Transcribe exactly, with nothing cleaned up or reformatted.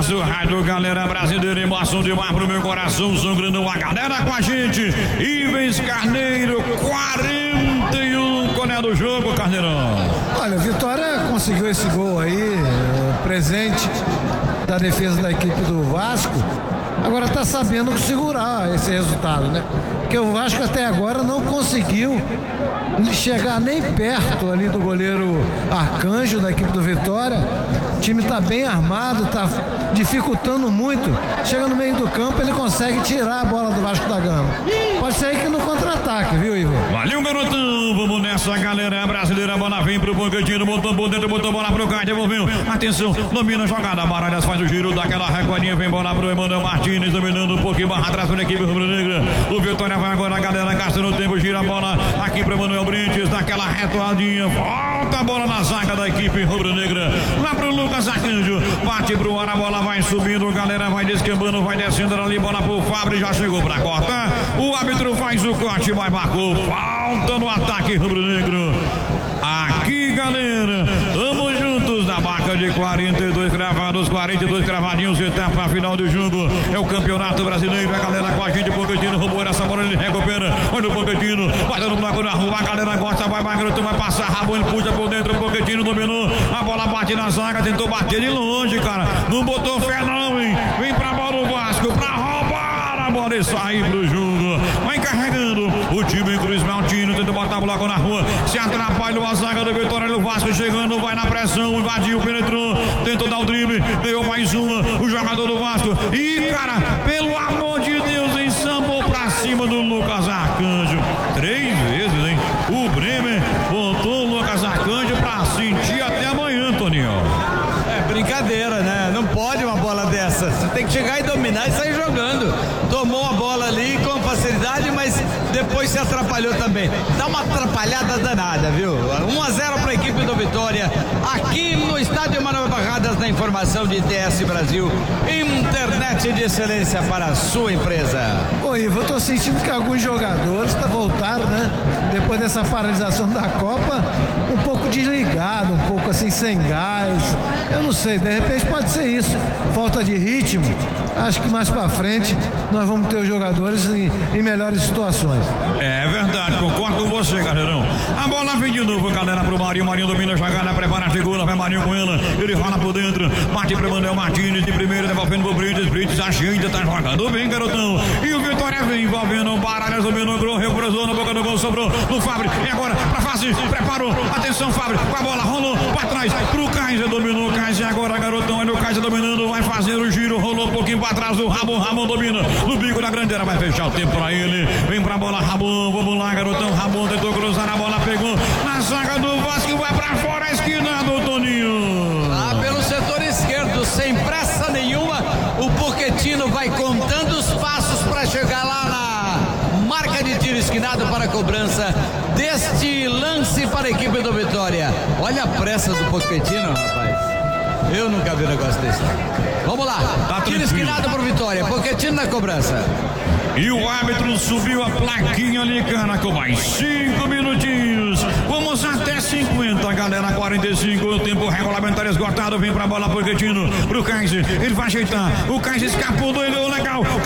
abraço, Rádio Galera Brasileira, emoção demais pro meu coração, sangrando a galera com a gente. Ivens Carneiro, quarenta e um, qual é do jogo, Carneirão? Olha, Vitória conseguiu esse gol aí, presente da defesa da equipe do Vasco. Agora está sabendo segurar esse resultado, né? Porque o Vasco até agora não conseguiu chegar nem perto ali do goleiro Arcanjo da equipe do Vitória. O time está bem armado, está dificultando muito. Chega no meio do campo, ele consegue tirar a bola do Vasco da Gama. Pode ser que no contra-ataque, viu, Ivo? Valeu, garotão. Vamos nessa, galera brasileira. A bola vem pro Pochettino, botou por dentro, botou bola pro cá, devolveu. Atenção, domina a jogada. Baralhas faz o giro daquela recordinha, vem bola pro Emanuel Martins, dominando um pouquinho barra atrás para a equipe rubro-negra. O Vitória vai agora, a galera gastando o tempo, gira a bola aqui pro Emanuel Brintes, daquela retoadinha. Volta a bola na zaga da equipe rubro-negra. Lá pro Lucas Arcanjo, bate pro ar, a bola vai subindo, galera vai descambando, vai descendo ali, bola pro Fábio, já chegou pra corta. O árbitro faz o corte, vai marcou. Falta no ataque rubro-negro. Aqui, galera, tamo juntos na marca de quarenta e dois cravados, quarenta e dois cravadinhos, etapa final do jogo. É o Campeonato Brasileiro, a galera com a gente, o Pochettino roubou essa bola, ele recupera. Olha o Pochettino, vai dando buraco na rua, a galera gosta, vai, vai, garoto, vai passar rabo, ele puxa por dentro, o Pochettino dominou, a bola bate na zaga, tentou bater de longe, cara, não botou fé não, hein? Vem pra bola o Vasco, pra roubar a bola e sair pro jogo. Vai carregando o time Cruz Maltino, tenta botar a bola na rua, se atrapalha a zaga do Vitória do Vasco, chegando, vai na pressão, invadiu, penetrou, tentou dar o drible, deu mais uma, o jogador do Vasco, e cara, pelo amor de Deus, ensambou pra cima do Lucas Arcanjo, três vezes, hein? O Bremer botou o Lucas Arcanjo pra sentir até amanhã, Toninho. É brincadeira, né? Não pode uma bola dessa, você tem que chegar e dominar e sair jogando. Tomou a bola ali com facilidade, mas depois se atrapalhou também. Dá uma atrapalhada danada, viu? um a zero para a equipe do Vitória, aqui no estádio Manuel Barradas, na informação de T S Brasil, internet de excelência para a sua empresa. Ô Ivo, eu tô sentindo que alguns jogadores tá, voltaram, né? Depois dessa paralisação da Copa, um pouco desligado, um pouco assim, sem gás. Eu não sei, de repente pode ser isso. Falta de ritmo. Acho que mais pra frente nós vamos ter os jogadores em, em melhores situações. É verdade, concordo com você, Carneirão. A bola vem de novo, galera, pro Marinho. Marinho domina a jogada, prepara a segunda, vai Marinho com ela. Ele rola por dentro, bate pro Manuel Martins de primeira, devolvendo pro Brites. Brites ainda tá jogando bem, garotão. E o Vitória vem envolvendo o Baralhas, dominou, correu, cruzou na boca do gol, sobrou no Fábio. E agora, pra fase, preparou. Atenção, Fábio, com a bola, rolou pra trás, pro Kaiser, dominou o Kaiser. Agora, garotão, olha o Kaiser dominando, vai fazer o giro, rolou um pouquinho pra trás, o Ramon, Ramon domina no bico da grandeira, vai fechar o tempo pra ele. Vem pra bola, Ramon, vamos lá, garotão. Ramon tentou cruzar a bola, pegou na zaga do Vasco, vai pra fora a esquina do Toninho. Ah, pelo setor esquerdo, sem pressa nenhuma, o Pochettino vai contando os passos para chegar lá na marca de tiro esquinado para a cobrança deste lance para a equipe do Vitória. Olha a pressa do Pochettino, rapaz. Eu nunca vi um negócio desse. Vamos lá, tá tiro esquinado para o Vitória, Pochettino na cobrança. E o árbitro subiu a plaquinha ali, cara, com mais cinco minutinhos. Vamos até cinquenta, galera, quarenta e cinco, o tempo regulamentar esgotado. Vem pra bola, Pochettino, pro Kaiser, ele vai ajeitar. O Kaiser escapou, doido, legal.